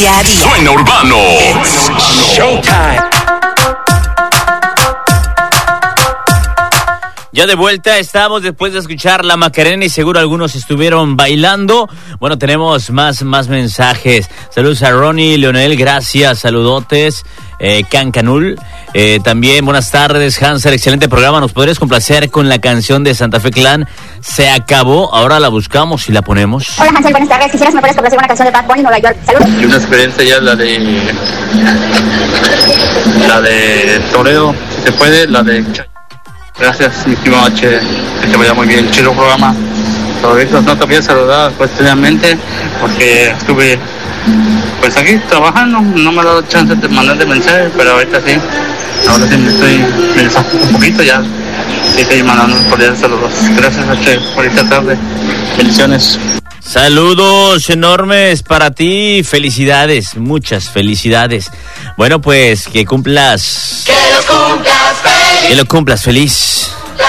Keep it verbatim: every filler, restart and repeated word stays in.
día a día. Suena Urbano. It's showtime. Ya de vuelta estamos después de escuchar la Macarena y seguro algunos estuvieron bailando. Bueno, tenemos más, más mensajes. Saludos a Ronnie, Leonel, gracias, saludotes. Eh, Cancanul, eh, también buenas tardes, Hansel, excelente programa. ¿Nos podrías complacer con la canción de Santa Fe Clan? Se acabó, ahora la buscamos y la ponemos. Hola Hansel, buenas tardes. Quisieras me puedes complacer una canción de Bad Bunny, Nueva York. Saludos. Y una experiencia ya la de la de Toreo, si se puede, la de gracias, mi primo H, que te vaya muy bien, chido programa. Todavía no te voy a saludar cotidianamente porque estuve pues aquí trabajando, no me ha dado chance de mandarte mensaje, pero ahorita sí, ahora sí me estoy, me desahogo un poquito ya, sí estoy mandando cordiales saludos. Gracias H por esta tarde, bendiciones. Saludos enormes para ti, felicidades, muchas felicidades. Bueno, pues que cumplas, Que lo cumplas feliz. que lo cumplas feliz.